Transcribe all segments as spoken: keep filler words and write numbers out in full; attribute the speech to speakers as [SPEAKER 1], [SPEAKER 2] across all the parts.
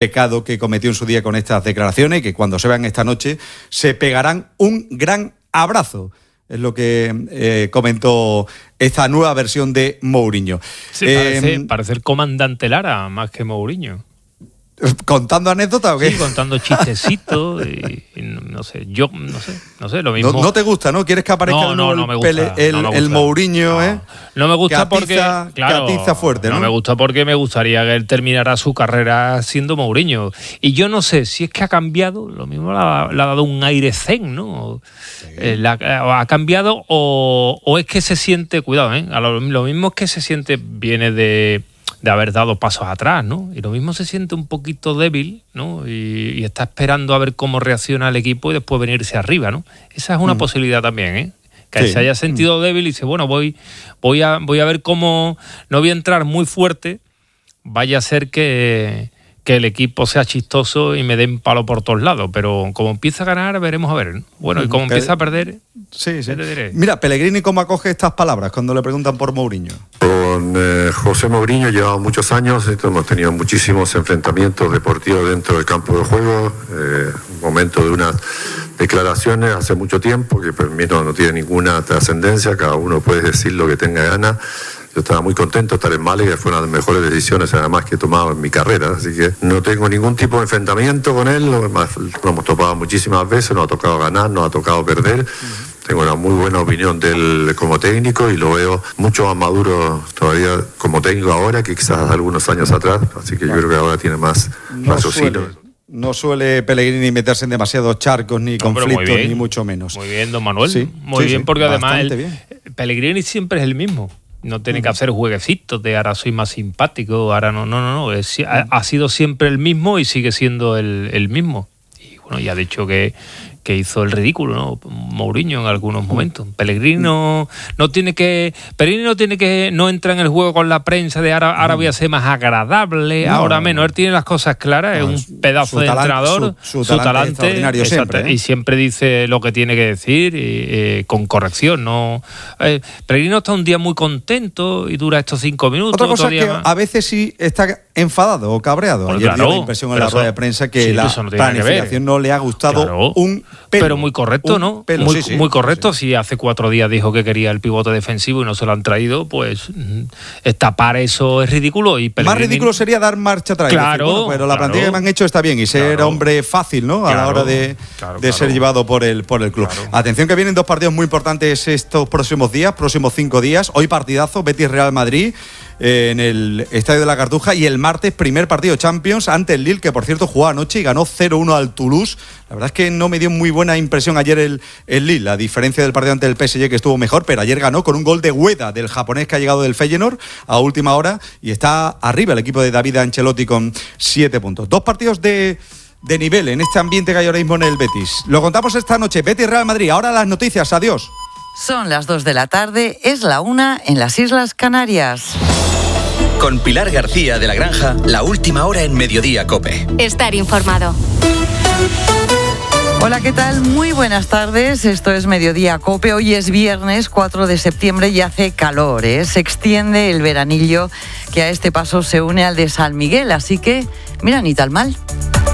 [SPEAKER 1] pecado que cometió en su día con estas declaraciones y que cuando se vean esta noche se pegarán un gran abrazo. Es lo que eh, comentó esta nueva versión de Mourinho.
[SPEAKER 2] Sí, parece, eh, parece el comandante Lara más que Mourinho.
[SPEAKER 1] ¿Contando anécdotas o qué?
[SPEAKER 2] Sí, contando chistecitos y, y no sé, yo no sé, no sé, lo mismo.
[SPEAKER 1] No, no te gusta, ¿no? ¿Quieres que aparezca
[SPEAKER 2] no, no, no me gusta,
[SPEAKER 1] pele, el,
[SPEAKER 2] no me gusta.
[SPEAKER 1] el Mourinho,
[SPEAKER 2] no,
[SPEAKER 1] eh?
[SPEAKER 2] No me gusta
[SPEAKER 1] que atiza,
[SPEAKER 2] porque, claro,
[SPEAKER 1] que atiza fuerte, ¿no?
[SPEAKER 2] No me gusta porque me gustaría que él terminara su carrera siendo Mourinho. Y yo no sé si es que ha cambiado, lo mismo le ha, le ha dado un aire zen, ¿no? Sí. Eh, la, ha cambiado o, o es que se siente, cuidado, ¿eh? A lo, lo mismo es que se siente, viene de... de haber dado pasos atrás, ¿no? Y lo mismo se siente un poquito débil, ¿no? Y, y está esperando a ver cómo reacciona el equipo y después venirse arriba, ¿no? Esa es una mm. posibilidad también, ¿eh? Que sí. se haya sentido mm. débil y dice, bueno, voy, voy, a, voy a ver cómo... No voy a entrar muy fuerte, vaya a ser que, que el equipo sea chistoso y me den palo por todos lados, pero como empieza a ganar, veremos a ver, ¿no? Bueno, y como Pe- empieza a perder...
[SPEAKER 1] Sí, sí. Mira, Pellegrini, ¿cómo acoge estas palabras cuando le preguntan por Mourinho?
[SPEAKER 3] Con eh, José Mourinho llevamos muchos años, hemos tenido muchísimos enfrentamientos deportivos dentro del campo de juego, eh, un momento de unas declaraciones hace mucho tiempo que para mí no, no tiene ninguna trascendencia, cada uno puede decir lo que tenga ganas. Yo estaba muy contento de estar en Málaga, fue una de las mejores decisiones además que he tomado en mi carrera, así que no tengo ningún tipo de enfrentamiento con él, lo hemos topado muchísimas veces, nos ha tocado ganar, nos ha tocado perder. Uh-huh. Tengo una muy buena opinión de él como técnico y lo veo mucho más maduro todavía como técnico ahora que quizás algunos años atrás, así que yo creo que ahora tiene más
[SPEAKER 1] no
[SPEAKER 3] raciocinio.
[SPEAKER 1] Suele, no suele Pellegrini meterse en demasiados charcos ni no, conflictos, bien, ni mucho menos.
[SPEAKER 2] Muy bien, don Manuel,
[SPEAKER 1] sí,
[SPEAKER 2] muy
[SPEAKER 1] sí,
[SPEAKER 2] bien,
[SPEAKER 1] sí,
[SPEAKER 2] porque además el,
[SPEAKER 1] bien.
[SPEAKER 2] Pellegrini siempre es el mismo. No tiene mm. que hacer jueguecitos de ahora soy más simpático, ahora no, no, no, no. Es, mm. ha, ha sido siempre el mismo y sigue siendo el, el mismo. Y bueno, ya ha dicho que, que hizo el ridículo, ¿no? Mourinho en algunos momentos. Pellegrini no, no tiene que. Pellegrini no tiene que. No entra en el juego con la prensa de ahora, ahora voy a ser más agradable, no, ahora menos. Él tiene las cosas claras, no, es un pedazo de talante, entrenador,
[SPEAKER 1] su, su, su talante, extraordinario
[SPEAKER 2] exacto,
[SPEAKER 1] siempre, ¿eh?
[SPEAKER 2] Y siempre dice lo que tiene que decir, y, eh, con corrección. No, eh, Pellegrini está un día muy contento y dura estos cinco minutos.
[SPEAKER 1] Otra cosa
[SPEAKER 2] es que
[SPEAKER 1] más. A veces sí está enfadado o cabreado.
[SPEAKER 2] Pues
[SPEAKER 1] Ayer
[SPEAKER 2] claro,
[SPEAKER 1] dio la impresión en la rueda de prensa que
[SPEAKER 2] sí,
[SPEAKER 1] la
[SPEAKER 2] no
[SPEAKER 1] planificación no le ha gustado
[SPEAKER 2] claro,
[SPEAKER 1] un pelo.
[SPEAKER 2] Pero muy correcto, ¿no?
[SPEAKER 1] Pelo,
[SPEAKER 2] muy,
[SPEAKER 1] sí, sí,
[SPEAKER 2] muy correcto.
[SPEAKER 1] sí.
[SPEAKER 2] Si hace cuatro días dijo que quería el pivote defensivo y no se lo han traído, pues tapar eso es ridículo. Y
[SPEAKER 1] Pellegrini... Más ridículo sería dar marcha atrás.
[SPEAKER 2] Claro,
[SPEAKER 1] decir, bueno, pero la
[SPEAKER 2] claro,
[SPEAKER 1] plantilla que me han hecho está bien y ser
[SPEAKER 2] claro,
[SPEAKER 1] hombre fácil, ¿no? A
[SPEAKER 2] claro,
[SPEAKER 1] la hora de,
[SPEAKER 2] claro,
[SPEAKER 1] de
[SPEAKER 2] claro.
[SPEAKER 1] ser llevado por el, por el club.
[SPEAKER 2] Claro.
[SPEAKER 1] Atención que vienen dos partidos muy importantes estos próximos días, próximos cinco días. Hoy partidazo, Betis-Real Madrid en el Estadio de la Cartuja, y el martes primer partido Champions ante el Lille, que por cierto jugó anoche y ganó cero uno al Toulouse. La verdad es que no me dio muy buena impresión ayer el, el Lille, a diferencia del partido ante el P S G, que estuvo mejor, pero ayer ganó con un gol de Ueda, del japonés que ha llegado del Feyenoord a última hora, y está arriba el equipo de David Ancelotti con siete puntos. Dos partidos de... de nivel en este ambiente que hay ahora mismo en el Betis. Lo contamos esta noche, Betis-Real Madrid. Ahora las noticias, adiós.
[SPEAKER 4] Son las dos de la tarde, es la una en las Islas Canarias.
[SPEAKER 5] Con Pilar García de la Granja, la última hora en Mediodía COPE.
[SPEAKER 6] Estar informado.
[SPEAKER 4] Hola, ¿qué tal? Muy buenas tardes, esto es Mediodía COPE. Hoy es viernes cuatro de septiembre y hace calor, ¿eh? Se extiende el veranillo que a este paso se une al de San Miguel, así que, mira, ni tal mal.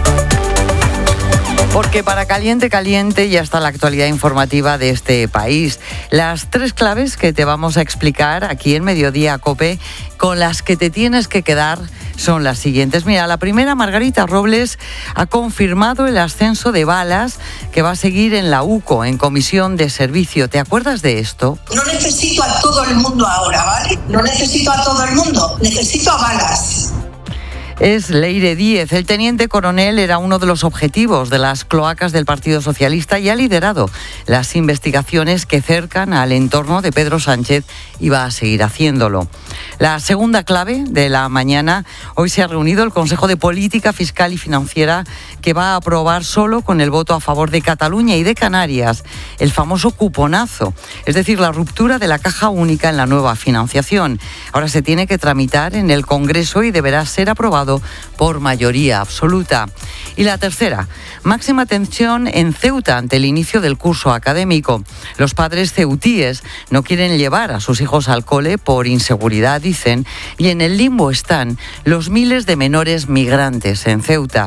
[SPEAKER 4] Porque para caliente, caliente ya está la actualidad informativa de este país. Las tres claves que te vamos a explicar aquí en Mediodía COPE, con las que te tienes que quedar, son las siguientes. Mira, la primera, Margarita Robles ha confirmado el ascenso de Balas, que va a seguir en la UCO, en comisión de servicio. ¿Te acuerdas de esto?
[SPEAKER 7] No necesito a todo el mundo ahora, ¿vale? No necesito a todo el mundo, necesito a Balas.
[SPEAKER 4] Es Leire Díez. El teniente coronel era uno de los objetivos de las cloacas del Partido Socialista y ha liderado las investigaciones que cercan al entorno de Pedro Sánchez y va a seguir haciéndolo. La segunda clave de la mañana, hoy se ha reunido el Consejo de Política Fiscal y Financiera, que va a aprobar solo con el voto a favor de Cataluña y de Canarias el famoso cuponazo, es decir, la ruptura de la caja única en la nueva financiación. Ahora se tiene que tramitar en el Congreso y deberá ser aprobado aprobado por mayoría absoluta. Y la tercera, máxima tensión en Ceuta ante el inicio del curso académico. Los padres ceutíes no quieren llevar a sus hijos al cole por inseguridad, dicen, y en el limbo están los miles de menores migrantes en Ceuta.